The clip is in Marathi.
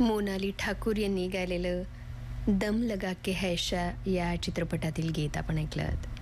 मोनाली ठाकूर यांनी गायलेलं दम लगा के हैशा या चित्रपटातील गीत आपण ऐकलं.